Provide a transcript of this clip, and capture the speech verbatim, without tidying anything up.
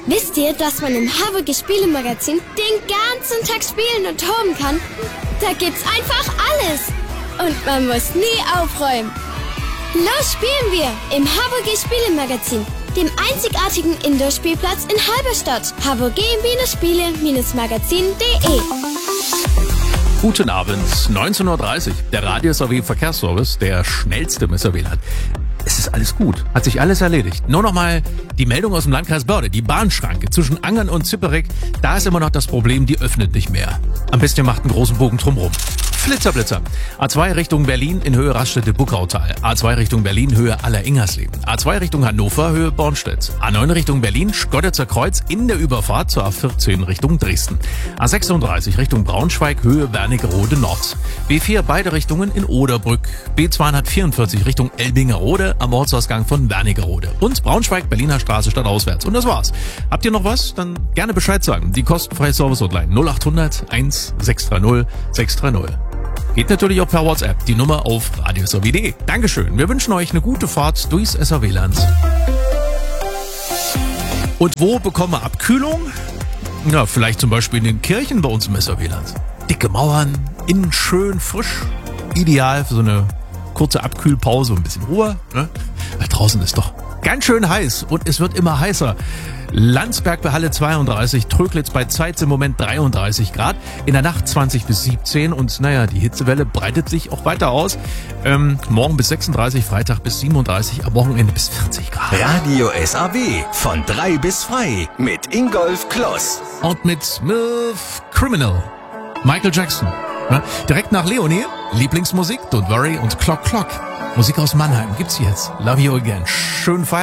Wisst ihr, dass man im Haverge Spielemagazin den ganzen Tag spielen und toben kann? Da gibt's einfach alles. Und man muss nie aufräumen. Los spielen wir im Haverge Spielemagazin, dem einzigartigen Indoor-Spielplatz in Halberstadt. haverge Spiele Magazin punkt de. Guten Abend, neunzehn Uhr dreißig. Der Radio S R W Verkehrsservice, der schnellste im S R W-Land. Es ist alles gut, hat sich alles erledigt. Nur noch mal die Meldung aus dem Landkreis Börde. Die Bahnschranke zwischen Angern und Zipperek, da ist immer noch das Problem, die öffnet nicht mehr. Am besten ihr macht einen großen Bogen drumherum. Flitzer, Blitzer. A zwei Richtung Berlin in Höhe Raststätte-Buckautal. A zwei Richtung Berlin Höhe Aller-Ingersleben. A zwei Richtung Hannover Höhe Bornstedt. A neun Richtung Berlin Schgodditzer Kreuz in der Überfahrt zur A vierzehn Richtung Dresden. A sechsunddreißig Richtung Braunschweig Höhe Wernigerode Nord. B vier beide Richtungen in Oderbrück. B zweihundertvierundvierzig Richtung Elbingerode am Ortsausgang von Wernigerode. Und Braunschweig Berliner Straße stadtauswärts. Und das war's. Habt ihr noch was? Dann gerne Bescheid sagen. Die kostenfreie Service-Hotline null acht hundert eins sechs drei null sechs drei null. Geht natürlich auch per WhatsApp. Die Nummer auf radio s r w punkt de. Dankeschön. Wir wünschen euch eine gute Fahrt durchs S R W-Land. Und wo bekommen wir Abkühlung? Ja, vielleicht zum Beispiel in den Kirchen bei uns im S R W-Land. Dicke Mauern, innen schön frisch. Ideal für so eine kurze Abkühlpause und ein bisschen Ruhe. Ne? Weil draußen ist doch ganz schön heiß und es wird immer heißer. Landsberg bei Halle zweiunddreißig, Tröglitz bei Zeitz im Moment dreiunddreißig Grad, in der Nacht zwanzig bis siebzehn und naja, die Hitzewelle breitet sich auch weiter aus. Ähm, morgen bis sechsunddreißig, Freitag bis siebenunddreißig, am Wochenende bis vierzig Grad. Radio S R W von drei bis frei mit Ingolf Kloss. Und mit Milf Criminal, Michael Jackson. Ne? Direkt nach Leonie, Lieblingsmusik, Don't Worry und Clock Clock. Musik aus Mannheim gibt's jetzt. Love You Again. Schön feiern.